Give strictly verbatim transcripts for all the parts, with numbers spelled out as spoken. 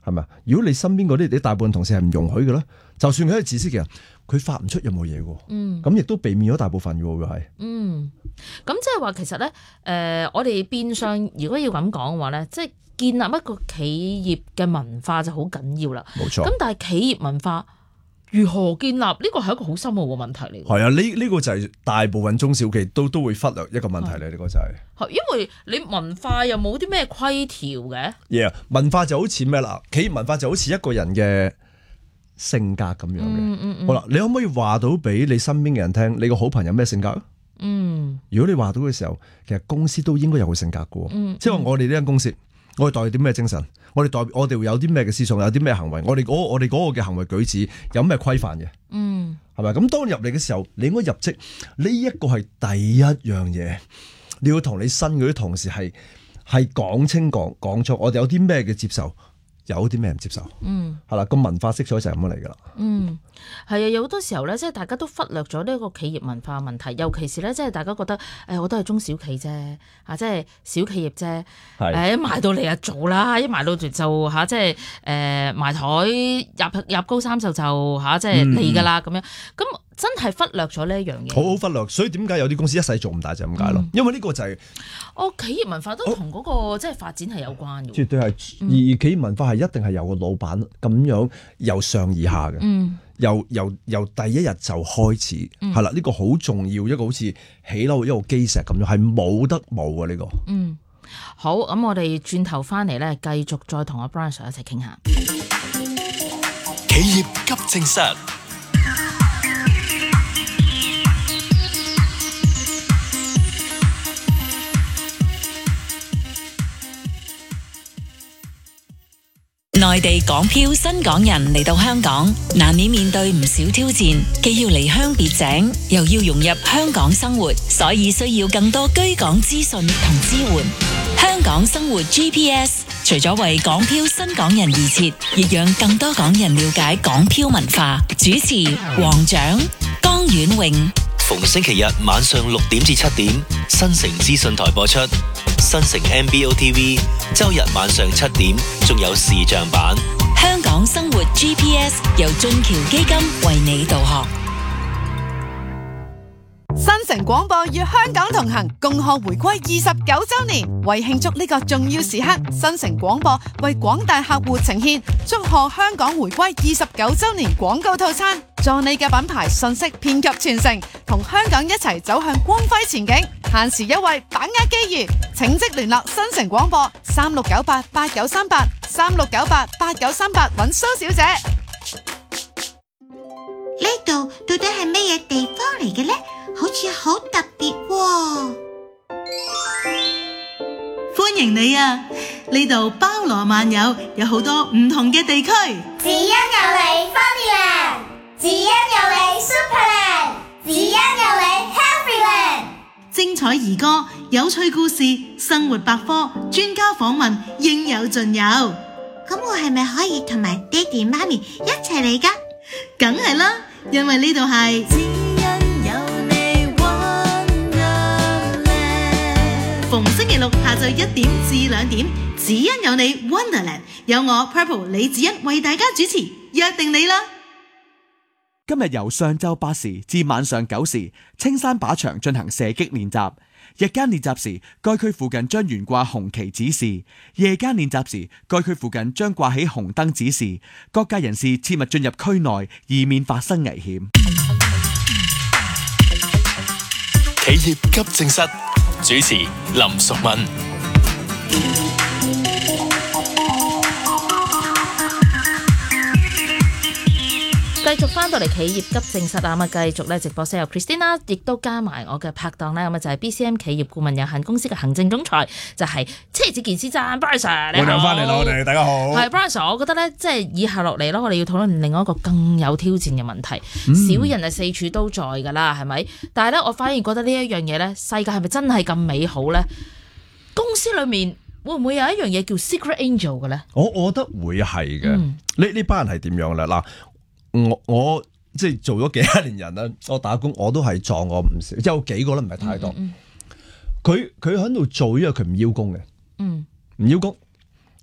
係咪？如果你身邊嗰啲你大部分同事係唔容許嘅咧，就算佢係自私嘅人，佢發唔出任何嘢嘅。嗯，咁亦都避免咗大部分嘅喎，係。 嗯，咁即係話其實咧，誒、呃，我哋變相如果要咁講嘅話咧，即係建立一個企業嘅文化就好緊要啦。 冇錯。 咁但係企業文化如何建立？呢個係一個好深奧嘅問題嚟。 係啊，呢呢、呢個就係大部分中小企都都會忽略一個問題嚟，呢、呢個就係、 係。因為你文化又冇啲咩規條嘅。 Yeah， 文化就好似咩啦？企業文化就好似一個人嘅性格咁樣嘅。嗯嗯嗯、好啦，你可唔可以話到俾你身邊嘅人聽，你個好朋友咩性格？嗯，如果你話到嘅時候，其實公司都應該有個性格嘅。嗯，即係話我哋呢間公司，我哋代表啲咩精神？我哋代表我哋會有啲咩嘅思想，有啲咩行為？我哋嗰、嗰個、我哋嗰個嘅行為舉止有咩規範嘅？嗯，係咪？咁當入嚟嘅時候，你應該入職呢一個係第一樣嘢，你要同你新嗰啲同事係係講清講講錯，我哋有啲咩嘅接受，有啲咩唔接受。嗯，係啦，個文化色彩就係咁樣嚟噶啦。嗯， 係啊，有好多時候咧，即係大家都忽略咗呢一個企業文化問題，尤其是咧，即係大家覺得誒、哎，我都係中小企啫，啊，即係小企業啫，誒的，一埋到嚟就做啦，一埋到嚟就嚇，即係誒埋台入入高三就就嚇，即係嚟噶啦咁樣，咁真係忽略咗呢一樣嘢， 好好忽略。所以點解有啲公司一世做唔大就係咁解咯？嗯、因為呢個就係、是、 我企業文化都同嗰、那個、哦、即係發展係有關嘅， 絕對係。而企業文化係一定係由個老闆咁樣由上而下嘅。嗯。由由由第一日就開始，係啦、嗯，呢、這個好重要，一個好似起樓一個基石咁樣，係冇得冇嘅呢個。嗯， 好，咁我哋轉頭翻嚟咧，繼續再同阿 Brian Sir 一齊傾下企業急症室。 內地港漂新港人嚟到香港，難免面對唔少挑戰，既要離鄉別井，又要融入香港生活，所以需要更多居港資訊同支援。香港生活 G P S 除咗為港漂新港人而設，亦讓更多港人了解港漂文化。主持黃獎、江婉穎。 逢星期日晚上六點至七點，新城資訊台播出；新城 M B O T V 周日晚上七點，仲有視像版。 香港生活 G P S 由俊橋基金為你導航。 新城廣播與香港同行，共賀回歸二十九周年。為慶祝呢個重要時刻，新城廣播為廣大客戶呈現祝賀香港回歸二十九周年廣告套餐，助你嘅品牌信息遍及全城，同香港一齊走向光輝前景。限時優惠，把握機遇，請即聯絡新城廣播三六九八八九三八三六九八八九三八揾蘇小姐。 呢度到底係咩嘢地方嚟嘅呢？好似好特別喎！ 歡迎你啊！呢度包羅萬有，有好多唔同嘅地區。 只因有你 Funnyland， 只因有你 Superland， 只因有你 Happyland。 精彩兒歌、有趣故事、生活百科、專家訪問，應有盡有。 咁我係咪可以同埋爹哋媽咪一齊嚟㗎？ 梗係啦，因為呢度係。逢星期六下晝一點至兩點，只因有你 Wonderland， 有我 Purple 李子欣為大家主持，約定你啦！ 今日由上晝八時至晚上九時，青山靶場進行射擊練習。日間練習時，該區附近將懸掛紅旗指示；夜間練習時，該區附近將掛起紅燈指示。各界人士切勿進入區內，以免發生危險。 企業急症室主持林淑敏。 繼續翻到嚟企業急症室啊！咁啊，繼續咧直播室有 Christina， 亦都加埋我嘅拍檔咧，咁啊就係 B C M 企業顧問有限公司嘅行政總裁，就係車子健先生 Brian Sir。 你好，我哋翻嚟啦，我哋大家好。係 Brian Sir，我覺得咧，即係以下落嚟咯，我哋要討論另外一個更有挑戰嘅問題。嗯、小人係四處都在㗎啦，係咪？但係咧，我反而覺得呢一樣嘢咧，世界係咪真係咁美好咧？公司裏面會唔會有一樣嘢叫 Secret Angel 嘅咧？ 我我覺得會係嘅。呢呢班人係點樣咧？嗱。我我即係做咗幾多年人啦，我打工我都係撞過唔少，即係有幾個啦，唔係太多。佢佢喺度做，因為佢唔邀功嘅，唔、嗯、邀功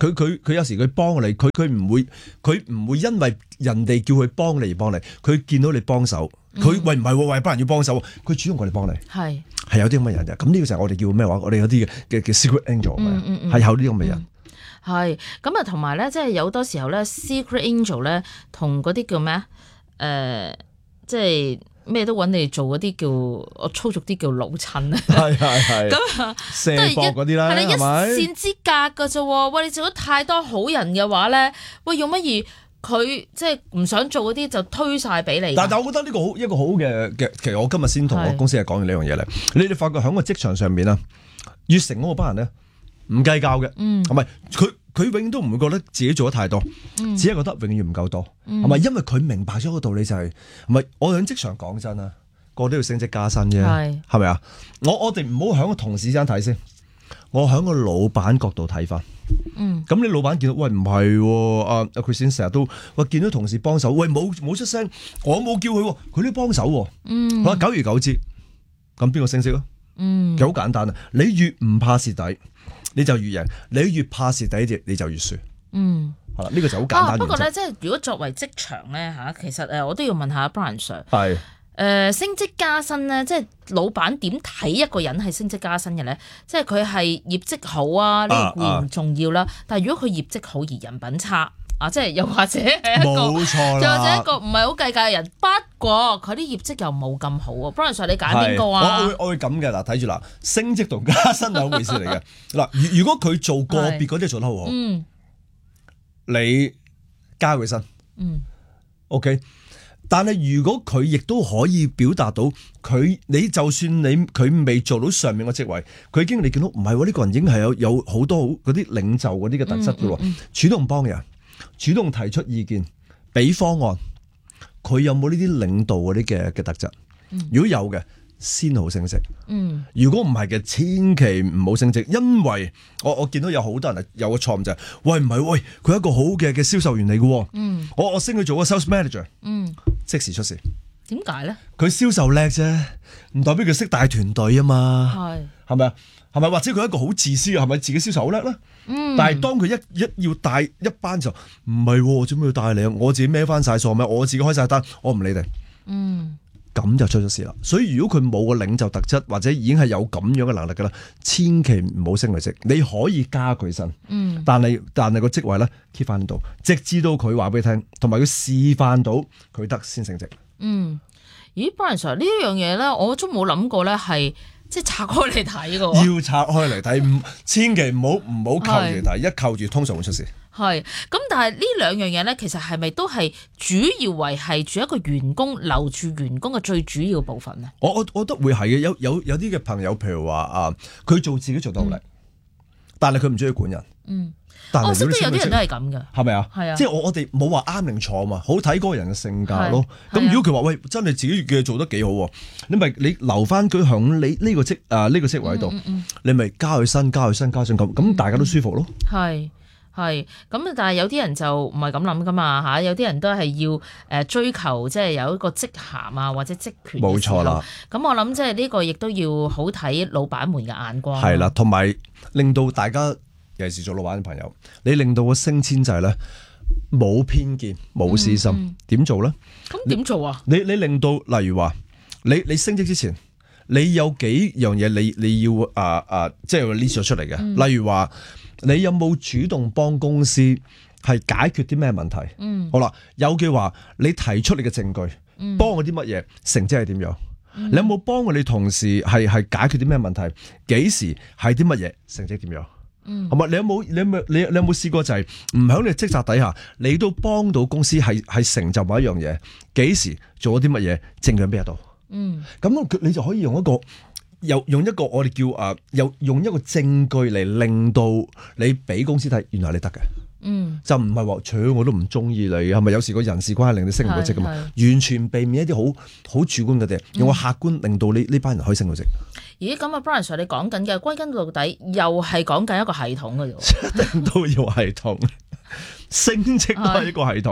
佢佢佢有時佢幫你，佢佢唔會佢唔會因為人哋叫佢幫你而幫你，佢見到你幫手，佢、嗯、喂唔係喎，喂班人要幫手，佢主動過嚟幫你，係係有啲咁嘅人嘅。咁呢個就係我哋叫咩話？我哋有啲嘅嘅嘅 secret angel 係、嗯嗯、有啲咁嘅人。 係咁啊，同埋咧，即係有多時候咧 secret angel 咧，同嗰啲叫咩啊？誒、呃，即係。咩都揾你做嗰啲叫我粗俗啲叫老襯啊，係係係咁啊， 射博嗰啲啦， 係啦，一線之隔㗎啫喎。喂，你做咗太多好人嘅話咧，喂，用乜而佢即係唔想做嗰啲就推晒俾你。但係我覺得呢個好一個好嘅嘅，其實我今日先同我公司係講完呢樣嘢咧。你哋發覺喺個職場上面啊，越成功嗰班人咧唔計較嘅，嗯，係咪佢？佢永遠都唔會覺得自己做得太多，嗯、只係覺得永遠唔夠多，係咪、嗯？因為佢明白咗個道理就係、是，唔係我喺職場講真啊，個個都要升職加薪啫，係咪啊？我我哋唔好喺個同事之間睇先，我喺個老闆角度睇翻。咁、嗯、你老闆見到喂唔係，阿阿佢先成日都喂見到同事幫手，喂冇冇出聲，我冇叫佢，佢都幫手。嗯，好啦，久而久之，咁邊個升職啊？嗯，其實好簡單啊，你越唔怕蝕底。你就越贏，你越怕蝕底，你就越輸。嗯，係啦，呢個就好簡單、啊。不過咧，即係如果作為職場咧嚇，其實誒我都要問下 Brian Sir。係。誒、呃、升職加薪咧，即係老闆點睇一個人係升職加薪嘅咧？即係佢係業績好啊，呢、呢個固然重要啦。啊啊、但係如果佢業績好而人品差啊，即係又或者係一個，冇錯啦，又或者一個唔係好計較嘅人，不過佢啲業績又冇咁好啊。Brian Sir 你揀邊個啊？ 我會我會咁嘅嗱，睇住嗱，升職同加薪兩回事嚟嘅嗱。如如果佢做個別嗰啲做得好好，嗯，你加佢薪，嗯 ，OK。但係如果佢亦都可以表達到佢，你就算你佢未做到上面個職位，佢已經你見到唔係喎，呢個人已經係有有好多好嗰啲領袖嗰啲嘅特質嘅喎，嗯嗯嗯、主動幫人。主動提出意見，俾方案，佢有冇呢啲領導嗰啲嘅嘅特質？嗯、如果有嘅，先好升職。嗯，如果唔係嘅，千祈唔好升職，因為我我見到有好多人係有個錯誤就係、是，喂唔係喂，佢係一個好嘅嘅銷售員嚟嘅。嗯，我我升佢做個 sales manager。嗯，即時出事。 點解咧？ 佢銷售叻啫，唔代表佢識帶團隊啊嘛。係係咪啊？係咪或者佢係一個好自私嘅？係咪自己銷售好叻咧？嗯、但係當佢一一要帶一班就唔係，我做咩要帶你啊？我自己孭翻晒數咩？我自己開晒單，我唔理你。嗯，咁就出咗事啦。所以如果佢冇個領袖特質，或者已經係有咁樣嘅能力噶啦，千祈唔好升佢職。你可以加佢薪，嗯，但係但係個職位咧 keep 翻度，直至到佢話俾你聽，同埋佢示範到佢得先升職。嗯，咦 Brian Sir 呢樣嘢咧，我都冇諗過咧，係即係拆開嚟睇嘅。要拆開嚟睇，唔千祈唔好唔好扣住睇，一扣住通常會出事。係咁，但係呢兩樣嘢咧，其實係咪都係主要維繫住一個員工留住員工嘅最主要部分咧？我我我覺得會係嘅，有有有啲嘅朋友，譬如話啊，佢做自己做得好叻，嗯、但係佢唔中意管人。嗯。我識得有啲人都係咁嘅，係咪啊？係啊，即係我我哋冇話啱定錯嘛，好睇嗰個人嘅性格咯。咁如果佢話喂，真係自己嘅做得幾好，你咪你留翻佢響你呢個職啊呢個職位度，嗯嗯嗯、你咪加佢薪，加佢薪，加上咁，咁大家都舒服咯。係係咁，但係有啲人就唔係咁諗噶嘛吓，有啲人都係要誒追求即係有一個職銜啊或者職權。冇錯啦。咁我諗即係呢個亦都要好睇老闆們嘅眼光。係啦，同埋令到大家。尤其是做老闆嘅朋友，你令到個升遷就係咧冇偏見、冇私心，點、嗯嗯、做咧？咁點做啊？你你令到，例如話，你你升職之前，你有幾樣嘢你你要啊啊，即係 list 咗出嚟嘅。嗯、例如話，你有冇主動幫公司係解決啲咩問題？嗯，好啦，有句話，你提出你嘅證據，幫我啲乜嘢，成績係點樣？嗯、你有冇幫過你同事係係解決啲咩問題？幾時係啲乜嘢？成績點樣？嗯，係咪？你有冇你有冇你你有冇試過就係唔喺你職責底下，你都幫到公司係係成就某一樣嘢？幾時做咗啲乜嘢？證據邊一度？嗯，咁你就可以用一個又用一個我哋叫誒，又用一個證據嚟令到你俾公司睇，原來你得嘅。嗯，就唔係話，除我都唔中意你，係咪有時個人事關係令你升唔到職噶嘛？完全避免一啲好好主觀嘅嘢，用個客觀令到呢呢班人可以升到職。咦，咁啊 Brian Sir 你講緊嘅歸根到底又係講緊一個系統嘅啫，一定都要系統，升職都係一個系統。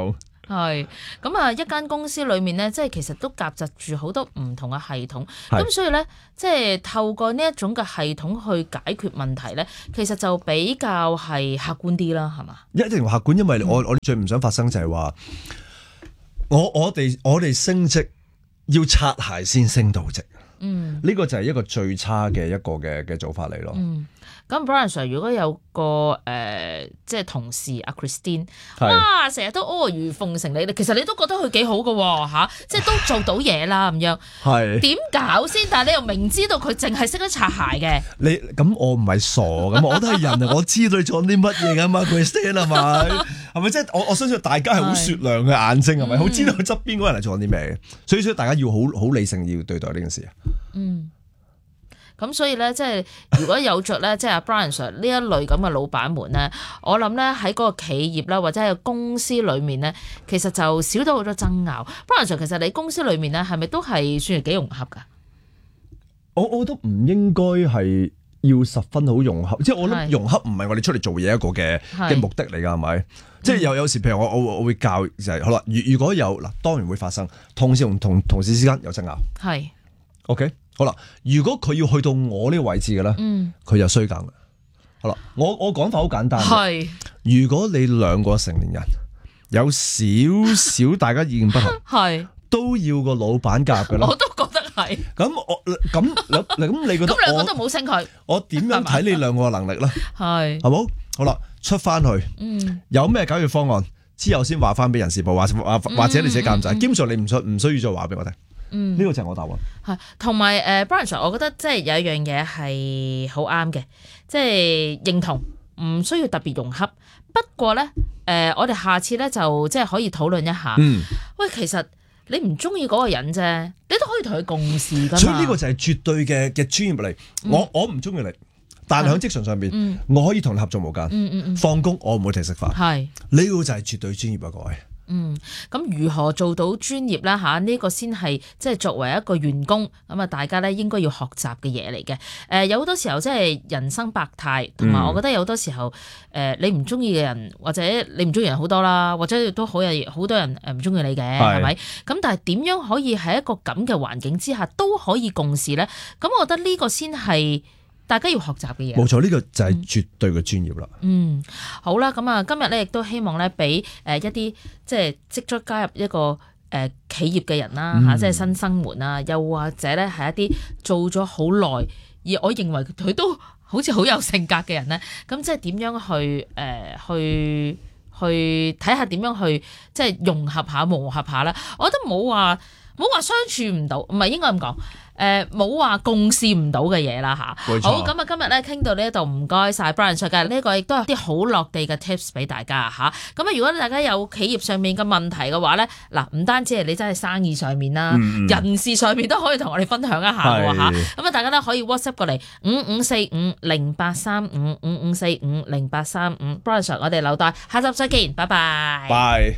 係咁啊！一間公司裏面咧，即係其實都夾雜住好多唔同嘅系統，咁所以咧，即係透過呢一種嘅系統去解決問題咧，其實就比較係客觀啲啦，係嘛？ 一定客觀，因為我我哋最唔想發生就係話，我我哋我哋升職要擦鞋先升到職，嗯，呢個就係一個最差嘅一個嘅嘅做法嚟咯。嗯， 咁 Brian Sir 如果有個誒、呃、即係同事阿 Christine， 哇，成日都阿諛奉承你，其實你都覺得佢幾好㗎喎嚇，即係都做到嘢啦咁樣。係點搞先？但係你又明知道佢淨係識得擦鞋嘅。 你咁我唔係傻咁，我都係人啊，我知道你做啲乜嘢㗎嘛 ，Christine 係咪？係咪即係我我相信大家係好雪亮嘅眼睛係咪？好、嗯、知道佢側邊嗰個人係做緊啲咩嘅，所以所以大家要好好理性要對待呢件事啊。嗯。 咁所以咧，即係如果有着咧，即係阿 Brian Sir 呢一類咁嘅老闆們咧，我諗咧喺嗰個企業啦，或者係公司裏面咧，其實就少咗好多爭拗。Brian Sir 其實你公司裏面咧，係咪都係算係幾融合㗎？ 我我覺得唔應該係要十分好融合，即係我諗融合唔係我哋出嚟做嘢一個嘅嘅目的嚟㗎，係咪？即係有有時譬如我我我會教就係、是、好啦，如如果有嗱，當然會發生同事同同同事之間有爭拗，係 OK。好啦，如果佢要去到我呢個位置嘅咧，佢、嗯、就衰梗啦。好啦，我我講法好簡單，係如果你兩個成年人有少少大家意見不同，係都要個老闆夾嘅啦。我都覺得係。咁我咁咁你覺得咁兩個都冇升佢，我點樣睇你兩個嘅能力咧？係係冇好啦，出翻去，嗯，有咩解決方案之後先話翻俾人事部，或或或者你自己監製，基本上你唔需唔需要再話俾我聽。嗯，呢個就係我答案。係，同埋誒 Brian Sir，我覺得即係有一樣嘢係好啱嘅，即係認同，唔需要特別融洽。不過咧，誒、呃，我哋下次咧就即係可以討論一下。嗯，喂，其實你唔中意嗰個人啫，你都可以同佢共事噶嘛。所以呢個就係絕對嘅嘅專業嚟。嗯、我我唔中意你，但係喺職場上邊，嗯、我可以同你合作無間。嗯嗯嗯。放工我唔會停食飯。係，呢個就係絕對專業啊，各位。嗯，咁如何做到專業啦？嚇，呢個先係即係作為一個員工咁啊，大家咧應該要學習嘅嘢嚟嘅。誒、呃，有好多時候即係人生百態，同埋我覺得有好多時候誒、呃，你唔中意嘅人或者你唔中意人好多啦，或者都好有好多人誒唔中意你嘅，係咪？咁但係點樣可以喺一個咁嘅環境之下都可以共事咧？咁我覺得呢個先係大家要學習嘅嘢。冇錯，呢、這個就係絕對嘅專業啦。嗯，好啦，咁啊，今日咧亦都希望咧俾誒一啲即係即將加入一個誒、呃、企業嘅人啦嚇，嗯、即係新生們啦，又或者咧係一啲做咗好耐，而我認為佢都好似好有性格嘅人咧，咁即係點樣去誒、呃、去去睇下點樣去即係融合下磨合下啦。我覺得冇話冇話相處唔到，唔係應該咁講。誒冇話共事唔到嘅嘢啦嚇，冇錯。好，咁啊今日咧傾到呢一度，唔該晒 Brian Sir嘅呢個亦都有啲好落地嘅 tips 俾大家嚇。咁啊如果大家有企業上面嘅問題嘅話咧，嗱唔單止係你真係生意上面啦，嗯、人事上面都可以同我哋分享一下喎嚇。咁啊大家咧可以 WhatsApp 過嚟五五四五零八三五五五四五零八三五 Brian Sir， 我哋留待下集再見，拜拜。拜。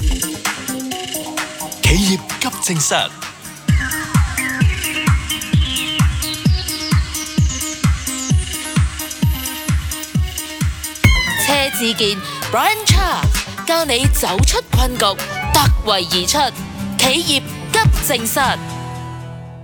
企業急症室。 車志健 Brian Cha 教你走出困局，突圍而出，企業急症室。